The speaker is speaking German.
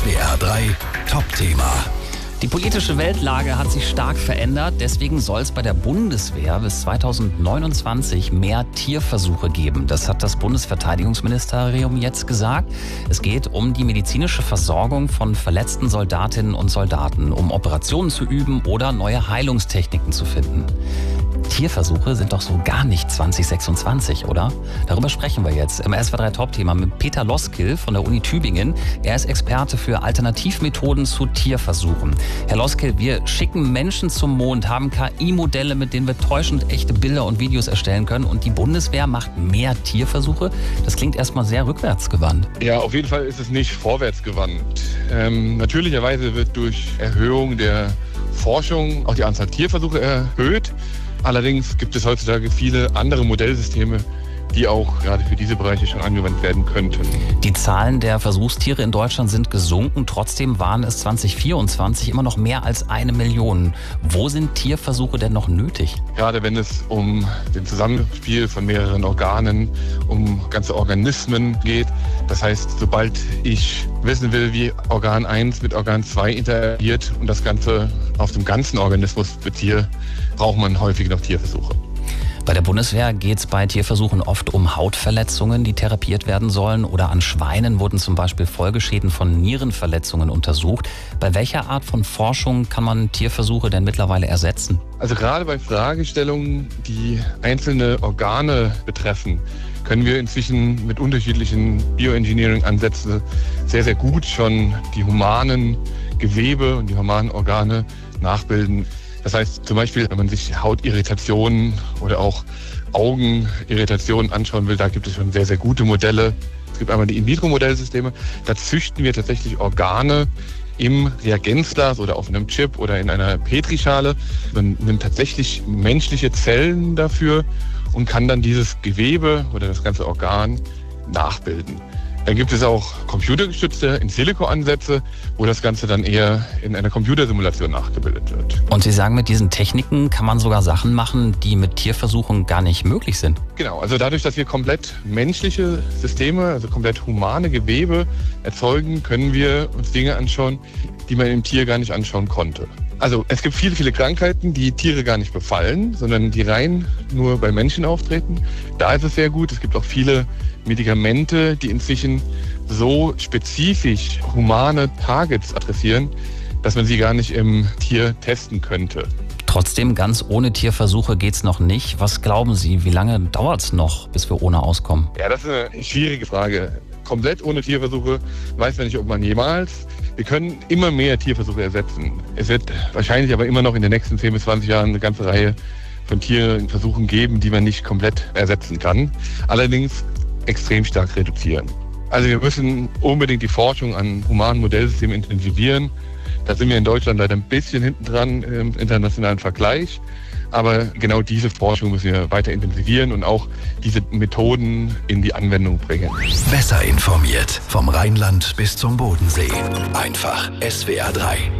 SWR 3 Top-Thema. Die politische Weltlage hat sich stark verändert. Deswegen soll es bei der Bundeswehr bis 2029 mehr Tierversuche geben. Das hat das Bundesverteidigungsministerium jetzt gesagt. Es geht um die medizinische Versorgung von verletzten Soldatinnen und Soldaten, um Operationen zu üben oder neue Heilungstechniken zu finden. Tierversuche sind doch so gar nicht 2026, oder? Darüber sprechen wir jetzt im SWR 3 Top-Thema mit Peter Loskil von der Uni Tübingen. Er ist Experte für Alternativmethoden zu Tierversuchen. Herr Loskil, wir schicken Menschen zum Mond, haben KI-Modelle, mit denen wir täuschend echte Bilder und Videos erstellen können. Und die Bundeswehr macht mehr Tierversuche. Das klingt erstmal sehr rückwärtsgewandt. Ja, auf jeden Fall ist es nicht vorwärtsgewandt. Natürlicherweise wird durch Erhöhung der Forschung auch die Anzahl Tierversuche erhöht. Allerdings gibt es heutzutage viele andere Modellsysteme, die auch gerade für diese Bereiche schon angewandt werden könnten. Die Zahlen der Versuchstiere in Deutschland sind gesunken. Trotzdem waren es 2024 immer noch mehr als 1 Million. Wo sind Tierversuche denn noch nötig? Gerade wenn es um den Zusammenspiel von mehreren Organen, um ganze Organismen geht. Das heißt, sobald ich wissen will, wie Organ 1 mit Organ 2 interagiert und das Ganze auf dem ganzen Organismus beziehe, braucht man häufig noch Tierversuche. Bei der Bundeswehr geht es bei Tierversuchen oft um Hautverletzungen, die therapiert werden sollen. Oder an Schweinen wurden zum Beispiel Folgeschäden von Nierenverletzungen untersucht. Bei welcher Art von Forschung kann man Tierversuche denn mittlerweile ersetzen? Also gerade bei Fragestellungen, die einzelne Organe betreffen, können wir inzwischen mit unterschiedlichen Bioengineering-Ansätzen sehr, sehr gut schon die humanen Gewebe und die humanen Organe nachbilden. Das heißt zum Beispiel, wenn man sich Hautirritationen oder auch Augenirritationen anschauen will, da gibt es schon sehr, sehr gute Modelle. Es gibt einmal die In-vitro-Modellsysteme, da züchten wir tatsächlich Organe im Reagenzglas oder auf einem Chip oder in einer Petrischale. Man nimmt tatsächlich menschliche Zellen dafür und kann dann dieses Gewebe oder das ganze Organ nachbilden. Dann gibt es auch computergestützte In-Silico-Ansätze, wo das Ganze dann eher in einer Computersimulation nachgebildet wird. Und Sie sagen, mit diesen Techniken kann man sogar Sachen machen, die mit Tierversuchen gar nicht möglich sind? Genau, also dadurch, dass wir komplett menschliche Systeme, also komplett humane Gewebe erzeugen, können wir uns Dinge anschauen, die man im Tier gar nicht anschauen konnte. Also es gibt viele, viele Krankheiten, die Tiere gar nicht befallen, sondern die rein nur bei Menschen auftreten. Da ist es sehr gut. Es gibt auch viele Medikamente, die inzwischen so spezifisch humane Targets adressieren, dass man sie gar nicht im Tier testen könnte. Trotzdem, ganz ohne Tierversuche geht's noch nicht. Was glauben Sie, wie lange dauert's noch, bis wir ohne auskommen? Ja, das ist eine schwierige Frage. Komplett ohne Tierversuche weiß man nicht, ob man jemals. Wir können immer mehr Tierversuche ersetzen. Es wird wahrscheinlich aber immer noch in den nächsten 10 bis 20 Jahren eine ganze Reihe von Tierversuchen geben, die man nicht komplett ersetzen kann. Allerdings extrem stark reduzieren. Also wir müssen unbedingt die Forschung an humanen Modellsystemen intensivieren. Da sind wir in Deutschland leider ein bisschen hinten dran im internationalen Vergleich. Aber genau diese Forschung müssen wir weiter intensivieren und auch diese Methoden in die Anwendung bringen. Besser informiert vom Rheinland bis zum Bodensee. Einfach SWR 3.